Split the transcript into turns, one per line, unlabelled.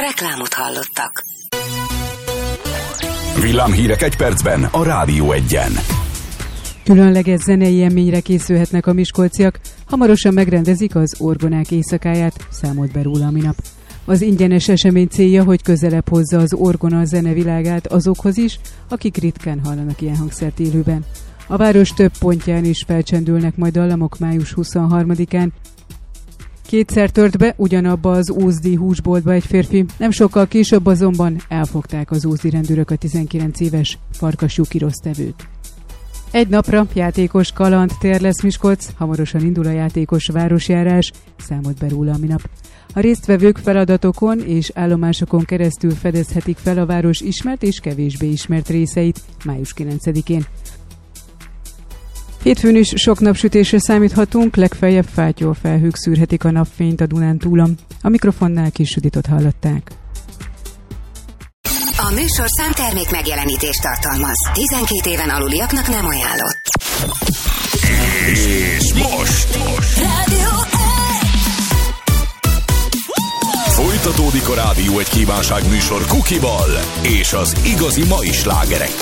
Reklámot hallottak.
Villámhírek egy percben a Rádió Egyen.
Különleges zenei élményre készülhetnek a miskolciak, hamarosan megrendezik az Orgonák éjszakáját, számolt be róla a minap. Az ingyenes esemény célja, hogy közelebb hozza az orgona zenevilágát azokhoz is, akik ritkán hallanak ilyen hangszert élőben. A város több pontján is felcsendülnek majd dallamok május 23-án. Kétszer tört be ugyanabba az ózdi húsboltba egy férfi, nem sokkal később azonban elfogták az ózdi rendőrök a 19 éves Farkasjú Kirosztevőt. Egy napra játékos kalandtér lesz Miskolc, hamarosan indul a játékos városjárás, számolt be róla a minap. A résztvevők feladatokon és állomásokon keresztül fedezhetik fel a város ismert és kevésbé ismert részeit május 9-én. Hétfőn is sok napsütésre számíthatunk, legfeljebb fátyolfelhők szűrhetik a napfényt a Dunántúlon. A mikrofonnál Kis Juditot hallották.
A műsor számtermék megjelenítést tartalmaz. 12 éven aluliaknak nem ajánlott.
És most
Rádió
folytatódik a Rádió Egy kívánságműsor Kukival és az igazi mai slágerekkel.